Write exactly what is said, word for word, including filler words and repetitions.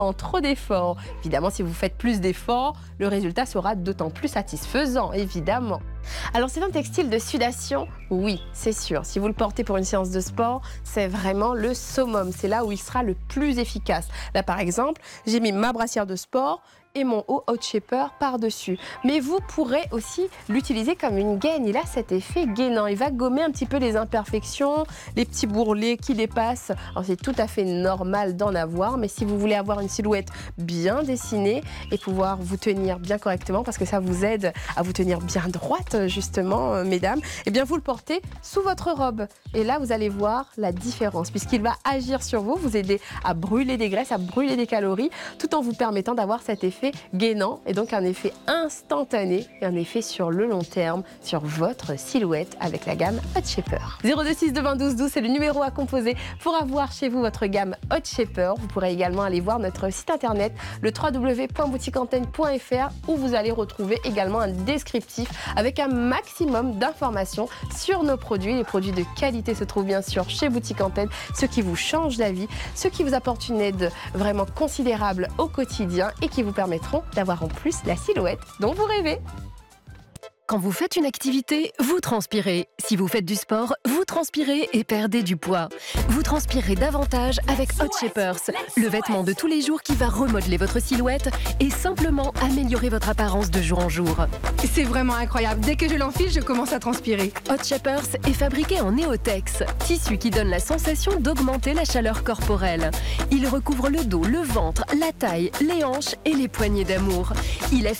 en trop d'efforts. Évidemment, si vous faites plus d'efforts, le résultat sera d'autant plus satisfaisant, évidemment. Alors, c'est un textile de sudation? Oui, c'est sûr. Si vous le portez pour une séance de sport, c'est vraiment le summum. C'est là où il sera le plus efficace. Là, par exemple, j'ai mis ma brassière de sport et mon haut Hot Shaper par-dessus. Mais vous pourrez aussi l'utiliser comme une gaine. Il a cet effet gainant. Il va gommer un petit peu les imperfections, les petits bourrelets qui dépassent. Alors, c'est tout à fait normal d'en avoir, mais si vous voulez avoir une silhouette bien dessinée et pouvoir vous tenir bien correctement, parce que ça vous aide à vous tenir bien droite, justement, euh, mesdames, eh bien, vous le portez sous votre robe. Et là, vous allez voir la différence, puisqu'il va agir sur vous, vous aider à brûler des graisses, à brûler des calories, tout en vous permettant d'avoir cet effet gainant et donc un effet instantané et un effet sur le long terme sur votre silhouette avec la gamme Hot Shaper. zéro deux six deux vingt douze douze, c'est le numéro à composer pour avoir chez vous votre gamme Hot Shaper. Vous pourrez également aller voir notre site internet, le w w w point boutique antenne point f r, où vous allez retrouver également un descriptif avec un maximum d'informations sur nos produits. Les produits de qualité se trouvent bien sûr chez Boutique Antenne, ceux qui vous changent la vie, ceux qui vous apportent une aide vraiment considérable au quotidien et qui vous permettront d'avoir en plus la silhouette dont vous rêvez. Quand vous faites une activité, vous transpirez. Si vous faites du sport, vous transpirez et perdez du poids. Vous transpirez davantage avec Hot Shapers, le vêtement de tous les jours qui va remodeler votre silhouette et simplement améliorer votre apparence de jour en jour. C'est vraiment incroyable. Dès que je l'enfile, je commence à transpirer. Hot Shapers est fabriqué en Néotex, tissu qui donne la sensation d'augmenter la chaleur corporelle. Il recouvre le dos, le ventre, la taille, les hanches et les poignées d'amour. Il est